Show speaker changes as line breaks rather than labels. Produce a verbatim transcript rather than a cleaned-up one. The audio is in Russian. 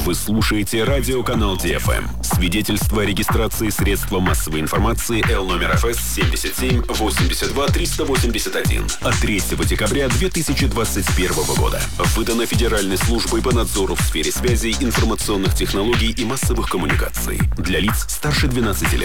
Вы слушаете радиоканал Ди Эф Эм. Свидетельство о регистрации средства массовой информации Л номер Эф Эс семьдесят семь восемьдесят два триста восемьдесят один от третьего декабря две тысячи двадцать первого года. Выдано Федеральной службой по надзору в сфере связи, информационных технологий и массовых коммуникаций. Для лиц старше двенадцати лет.